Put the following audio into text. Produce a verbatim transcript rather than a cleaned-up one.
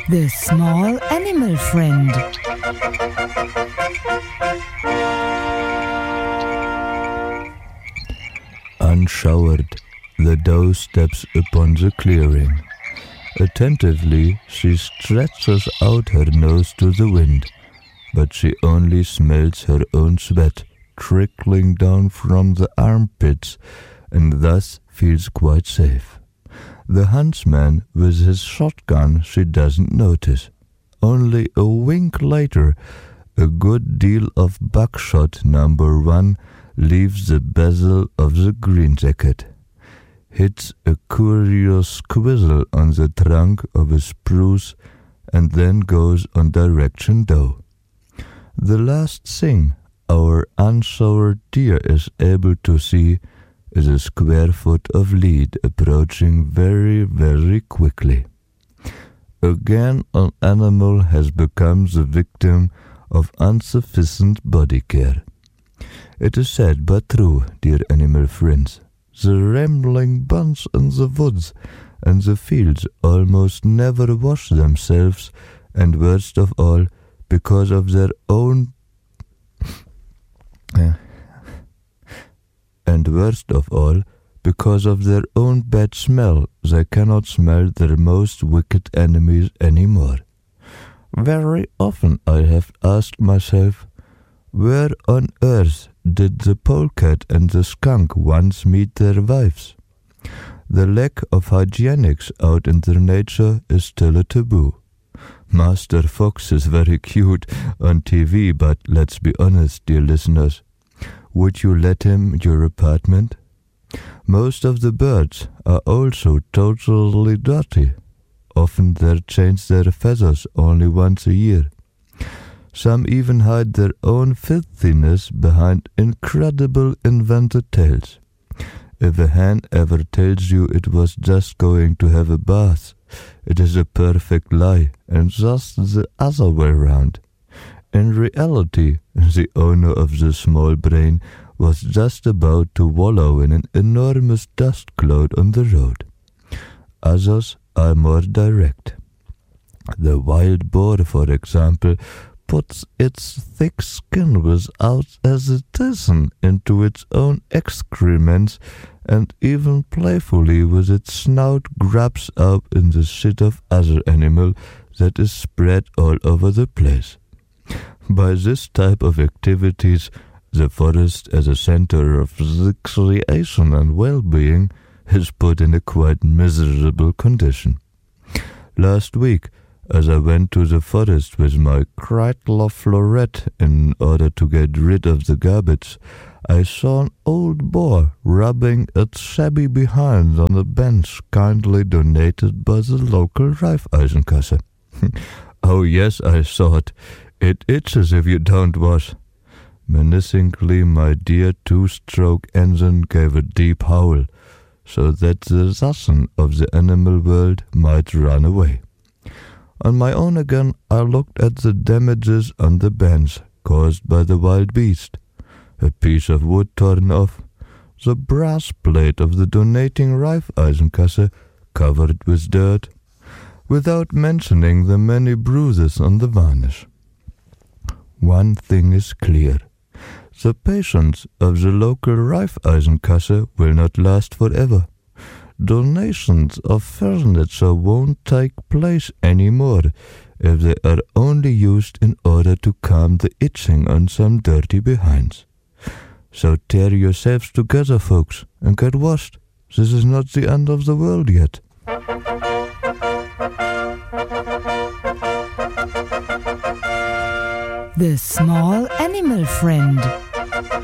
The Small Animal Friend. Unshowered, the doe steps upon the clearing. Attentively, she stretches out her nose to the wind, but she only smells her own sweat trickling down from the armpits, and thus feels quite safe. The huntsman with his shotgun she doesn't notice. Only a wink later, a good deal of buckshot number one leaves the bezel of the green jacket, hits a curious quizzle on the trunk of a spruce, and then goes on direction doe. The last thing our unshowered deer is able to see is a square foot of lead approaching very, very quickly. Again, an animal has become the victim of insufficient body care. It is sad but true, dear animal friends. The rambling bunch in the woods and the fields almost never wash themselves, and worst of all, because of their own and worst of all, because of their own bad smell, they cannot smell their most wicked enemies anymore. Very often I have asked myself, where on earth did the polecat and the skunk once meet their wives? The lack of hygienics out in their nature is still a taboo. Master Fox is very cute on T V, but let's be honest, dear listeners, would you let him your apartment? Most of the birds are also totally dirty. Often they change their feathers only once a year. Some even hide their own filthiness behind incredible invented tales. If a hen ever tells you it was just going to have a bath, it is a perfect lie, and just the other way round. In reality, the owner of the small brain was just about to wallow in an enormous dust cloud on the road. Others are more direct. The wild boar, for example, puts its thick skin without hesitation into its own excrements, and even playfully with its snout grabs up in the shit of other animal that is spread all over the place. By this type of activities, the forest as a center of recreation and well-being is put in a quite miserable condition. Last week, as I went to the forest with my Kreitler Florette in order to get rid of the garbage, I saw an old boar rubbing its shabby behind on a bench kindly donated by the local Raiffeisenkasse. Oh yes, I thought, it itches if you don't wash. Menacingly, my dear two-stroke engine gave a deep howl, so that the assassin of the animal world might run away. On my own again, I looked at the damages on the bench caused by the wild beast. A piece of wood torn off, the brass plate of the donating Raiffeisenkasse covered with dirt, without mentioning the many bruises on the varnish. One thing is clear. The patience of the local Raiffeisenkasse will not last forever. Donations of furniture won't take place anymore if they are only used in order to calm the itching on some dirty behinds. So tear yourselves together, folks, and get washed. This is not the end of the world yet. The Small Animal Friend.